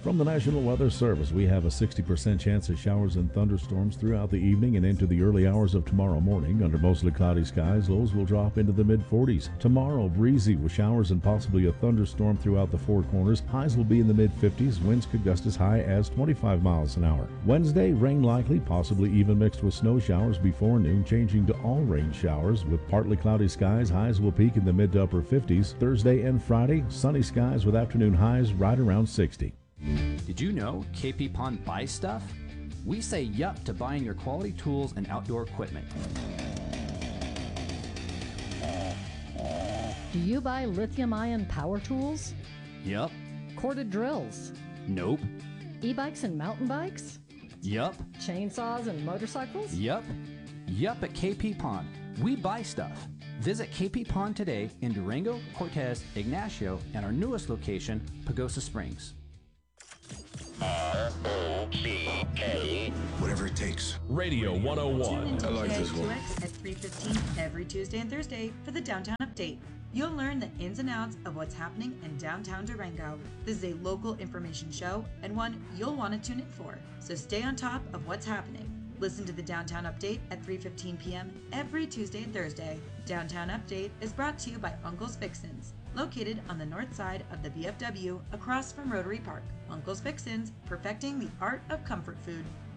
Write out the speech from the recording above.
From the National Weather Service, we have a 60% chance of showers and thunderstorms throughout the evening and into the early hours of tomorrow morning. Under mostly cloudy skies, lows will drop into the mid-40s. Tomorrow, breezy with showers and possibly a thunderstorm throughout the Four Corners. Highs will be in the mid-50s. Winds could gust as high as 25 miles an hour. Wednesday, rain likely, possibly even mixed with snow showers before noon, changing to all rain showers. With partly cloudy skies, highs will peak in the mid to upper 50s. Thursday and Friday, sunny skies with afternoon highs right around 60. Did you know KP Pond buys stuff? We say yup to buying your quality tools and outdoor equipment. Do you buy lithium-ion power tools? Yup. Corded drills? Nope. E-bikes and mountain bikes? Yup. Chainsaws and motorcycles? Yup. Yup at KP Pond. We buy stuff. Visit KP Pond today in Durango, Cortez, Ignacio, and our newest location, Pagosa Springs. ROCK. Whatever it takes. Radio 101. I like this one. At 3:15 every Tuesday and Thursday for the Downtown Update. You'll learn the ins and outs of what's happening in downtown Durango. This is a local information show and one you'll want to tune in for. So stay on top of what's happening. Listen to the Downtown Update at 3:15 p.m. every Tuesday and Thursday. Downtown Update is brought to you by Uncle's Fixins, located on the north side of the VFW across from Rotary Park. Uncle's Fixins, perfecting the art of comfort food.